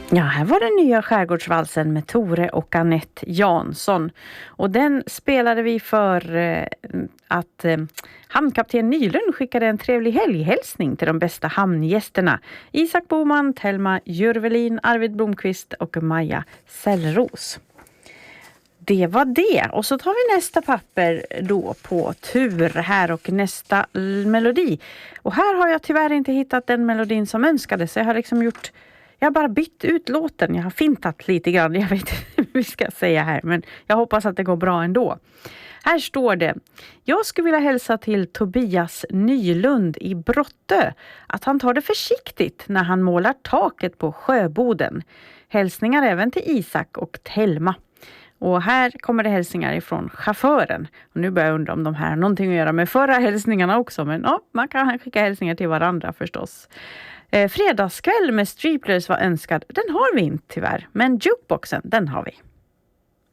Ja, här var den nya skärgårdsvalsen med Tore och Anette Jansson. Och den spelade vi för att hamnkapten Nylund skickade en trevlig helghälsning till de bästa hamngästerna. Isak Boman, Telma Jurvelin, Arvid Blomqvist och Maja Sällros. Det var det. Och så tar vi nästa papper då på tur här och nästa melodi. Och här har jag tyvärr inte hittat den melodin som önskades. Jag har liksom jag har bara bytt ut låten. Jag har fintat lite grann. Jag vet inte hur vi ska säga här. Men jag hoppas att det går bra ändå. Här står det. Jag skulle vilja hälsa till Tobias Nylund i Brottö. Att han tar det försiktigt när han målar taket på Sjöboden. Hälsningar även till Isak och Telma. Och här kommer det hälsningar ifrån chauffören. Och nu börjar jag undra om de här har någonting att göra med förra hälsningarna också. Men ja, man kan skicka hälsningar till varandra förstås. Fredagskväll med Striplers var önskad. Den har vi inte tyvärr. Men jukeboxen, den har vi.